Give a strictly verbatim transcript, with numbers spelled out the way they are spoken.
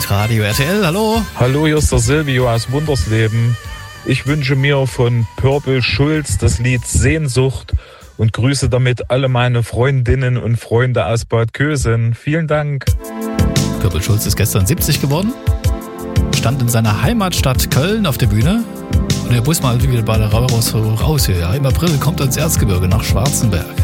Hitradio R T L, hallo. Hallo, hier ist der Silvio aus Wundersleben. Ich wünsche mir von Purple Schulz das Lied Sehnsucht und grüße damit alle meine Freundinnen und Freunde aus Bad Kösen. Vielen Dank. Purple Schulz ist gestern siebzig geworden, stand in seiner Heimatstadt Köln auf der Bühne. Und der Bus mal wieder bei der raus, raus hier. Ja. Im April kommt er ins Erzgebirge nach Schwarzenberg.